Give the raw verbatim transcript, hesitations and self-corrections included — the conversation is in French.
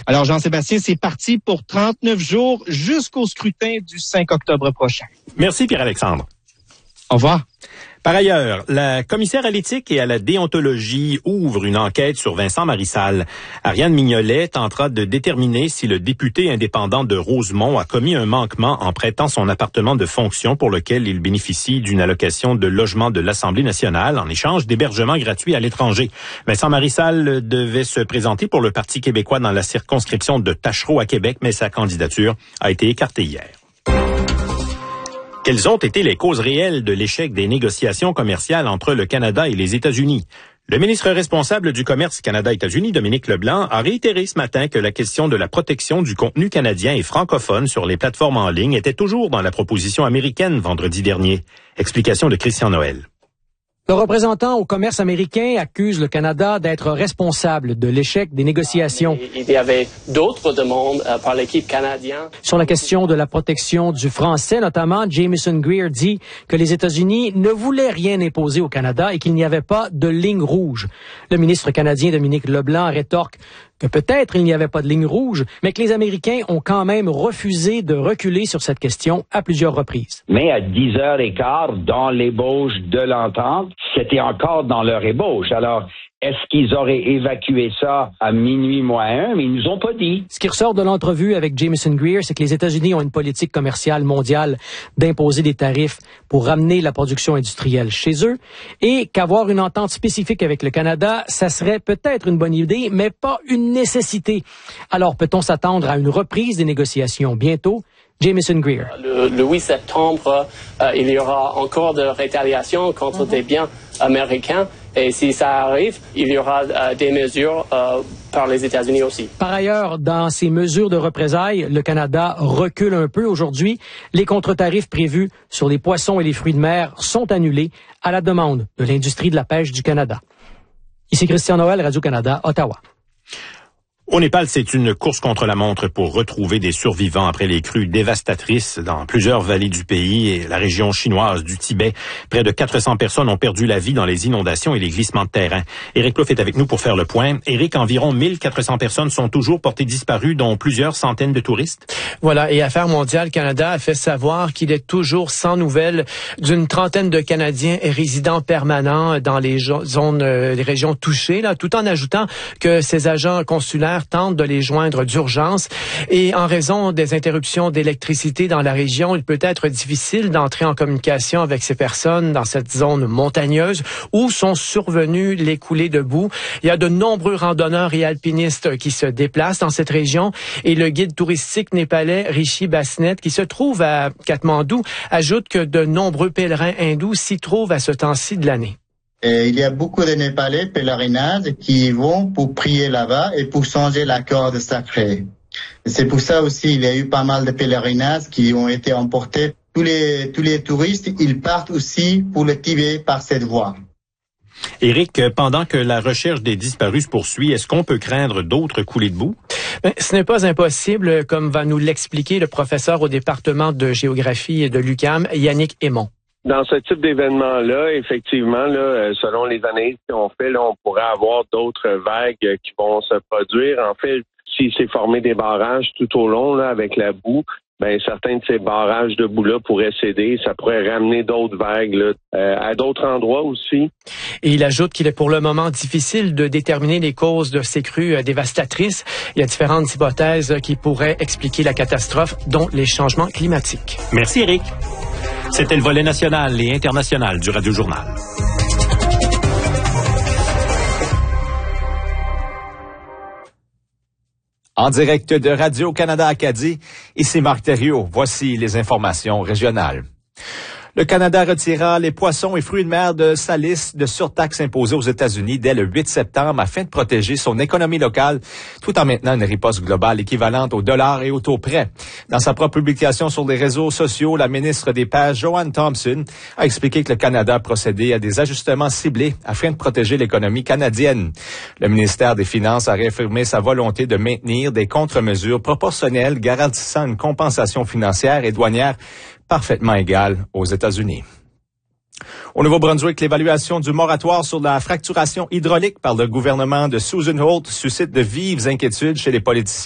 Alors, Jean-Sébastien, c'est parti pour trente-neuf jours jusqu'au scrutin du cinq octobre prochain. Merci, Pierre-Alexandre. Au revoir. Par ailleurs, la commissaire à l'éthique et à la déontologie ouvre une enquête sur Vincent Marissal. Ariane Mignolet tentera de déterminer si le député indépendant de Rosemont a commis un manquement en prêtant son appartement de fonction pour lequel il bénéficie d'une allocation de logement de l'Assemblée nationale en échange d'hébergement gratuit à l'étranger. Vincent Marissal devait se présenter pour le Parti québécois dans la circonscription de Tachereau à Québec, mais sa candidature a été écartée hier. Quelles ont été les causes réelles de l'échec des négociations commerciales entre le Canada et les États-Unis? Le ministre responsable du commerce Canada-États-Unis, Dominique Leblanc, a réitéré ce matin que la question de la protection du contenu canadien et francophone sur les plateformes en ligne était toujours dans la proposition américaine vendredi dernier. Explication de Christian Noël. Le représentant au commerce américain accuse le Canada d'être responsable de l'échec des négociations. Il y avait d'autres demandes euh, par l'équipe canadienne. Sur la question de la protection du français, notamment, Jamieson Greer dit que les États-Unis ne voulaient rien imposer au Canada et qu'il n'y avait pas de ligne rouge. Le ministre canadien Dominique Leblanc rétorque que peut-être il n'y avait pas de ligne rouge, mais que les Américains ont quand même refusé de reculer sur cette question à plusieurs reprises. Mais à dix heures quinze, dans l'ébauche de l'entente, c'était encore dans leur ébauche. Alors, est-ce qu'ils auraient évacué ça à minuit moins un? Mais ils nous ont pas dit. Ce qui ressort de l'entrevue avec Jamieson Greer, c'est que les États-Unis ont une politique commerciale mondiale d'imposer des tarifs pour ramener la production industrielle chez eux et qu'avoir une entente spécifique avec le Canada, ça serait peut-être une bonne idée, mais pas une nécessité. Alors, peut-on s'attendre à une reprise des négociations bientôt? Jamieson Greer. Le, le huit septembre, euh, il y aura encore de rétaliation contre mm-hmm. des biens américains. Et si ça arrive, il y aura euh, des mesures euh, par les États-Unis aussi. Par ailleurs, dans ces mesures de représailles, le Canada recule un peu aujourd'hui. Les contre-tarifs prévus sur les poissons et les fruits de mer sont annulés à la demande de l'industrie de la pêche du Canada. Ici Christian Noël, Radio-Canada, Ottawa. Au Népal, c'est une course contre la montre pour retrouver des survivants après les crues dévastatrices dans plusieurs vallées du pays et la région chinoise du Tibet. Près de quatre cents personnes ont perdu la vie dans les inondations et les glissements de terrain. Éric Plouffe est avec nous pour faire le point. Éric, environ mille quatre cents personnes sont toujours portées disparues, dont plusieurs centaines de touristes. Voilà, et Affaires mondiales Canada a fait savoir qu'il est toujours sans nouvelles d'une trentaine de Canadiens et résidents permanents dans les zones, les régions touchées, là, tout en ajoutant que ces agents consulaires tentent de les joindre d'urgence et en raison des interruptions d'électricité dans la région, il peut être difficile d'entrer en communication avec ces personnes dans cette zone montagneuse où sont survenues les coulées de boue. Il y a de nombreux randonneurs et alpinistes qui se déplacent dans cette région et le guide touristique népalais Rishi Basnet qui se trouve à Katmandou ajoute que de nombreux pèlerins hindous s'y trouvent à ce temps-ci de l'année. Et il y a beaucoup de Népalais pèlerinages qui vont pour prier là-bas et pour changer la corde sacrée. C'est pour ça aussi il y a eu pas mal de pèlerinages qui ont été emportés. Tous les, tous les touristes, ils partent aussi pour le Tibet par cette voie. Éric, pendant que la recherche des disparus se poursuit, est-ce qu'on peut craindre d'autres coulées de boue? Ben, ce n'est pas impossible, comme va nous l'expliquer le professeur au département de géographie et de l'U Q A M, Yannick Aymon. Dans ce type d'événement-là, effectivement, là, selon les analyses qu'on fait, là, on pourrait avoir d'autres vagues qui vont se produire. En fait, s'il s'est formé des barrages tout au long là, avec la boue, ben certains de ces barrages de boue-là pourraient céder. Ça pourrait ramener d'autres vagues là, euh, à d'autres endroits aussi. Et il ajoute qu'il est pour le moment difficile de déterminer les causes de ces crues dévastatrices. Il y a différentes hypothèses qui pourraient expliquer la catastrophe, dont les changements climatiques. Merci, Éric. C'était le volet national et international du Radio Journal. En direct de Radio-Canada Acadie, ici Marc Thériault. Voici les informations régionales. Le Canada retirera les poissons et fruits de mer de sa liste de surtaxes imposées aux États-Unis dès le huit septembre afin de protéger son économie locale, tout en maintenant une riposte globale équivalente au dollar et au taux prêt. Dans sa propre publication sur les réseaux sociaux, la ministre des Pêches, Joanne Thompson, a expliqué que le Canada a procédé à des ajustements ciblés afin de protéger l'économie canadienne. Le ministère des Finances a réaffirmé sa volonté de maintenir des contre-mesures proportionnelles garantissant une compensation financière et douanière parfaitement égale aux États-Unis. Au Nouveau-Brunswick, l'évaluation du moratoire sur la fracturation hydraulique par le gouvernement de Susan Holt suscite de vives inquiétudes chez les politiciens.